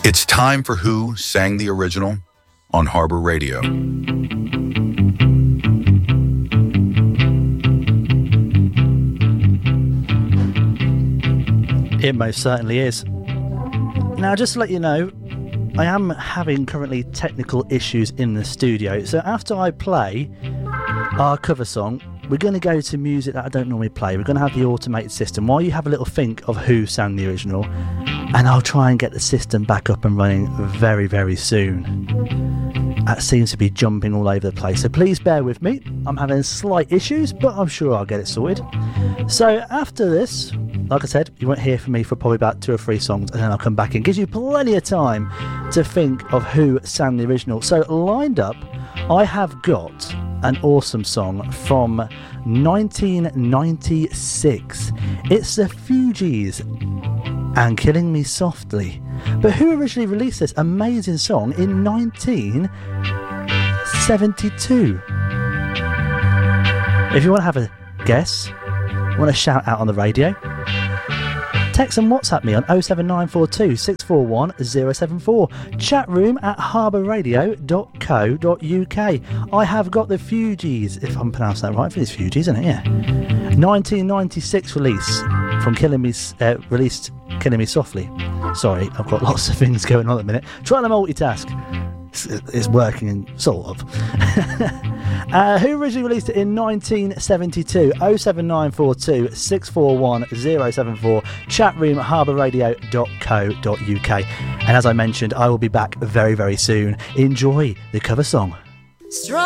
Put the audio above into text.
It's time for Who Sang the Original on Harbor Radio. It most certainly is. Now, just to let you know, I am having currently technical issues in the studio, so after I play our cover song, we're going to go to music that I don't normally play. We're going to have the automated system while you have a little think of who sang the original, and I'll try and get the system back up and running very, very soon. That seems to be jumping all over the place, so please bear with me. I'm having slight issues, but I'm sure I'll get it sorted. So after this, like I said, you won't hear from me for probably about 2 or 3 songs, and then I'll come back and gives you plenty of time to think of who sang the original. So lined up, I have got an awesome song from 1996. It's the Fugees and Killing Me Softly. But who originally released this amazing song in 1972? If you want to have a guess, want to shout out on the radio, text and WhatsApp me on 07942 641 074. Chatroom at harbourradio.co.uk. I have got the Fugees, if I'm pronouncing that right. I think it's Fugees, isn't it? Yeah. 1996 release from Killing Me Softly. Sorry, I've got lots of things going on at the minute. Trying to multitask. It's working, sort of. Who originally released it in 1972? 07942 641 074. Chatroom at harbourradio.co.uk. And as I mentioned, I will be back very, very soon. Enjoy the cover song.